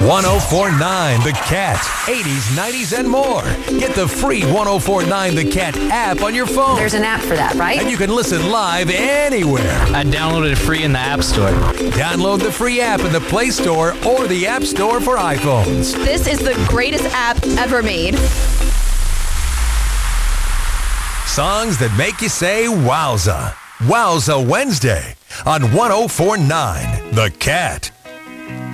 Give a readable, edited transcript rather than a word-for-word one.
1049 The Cat. 80s, 90s, and more. Get the free 1049 The Cat app on your phone. There's an app for that, right? And you can listen live anywhere. I downloaded it free in the App Store. Download the free app in the Play Store or the App Store for iPhones. This is the greatest app ever made. Songs that make you say wowza. Wowza Wednesday on 1049 The Cat.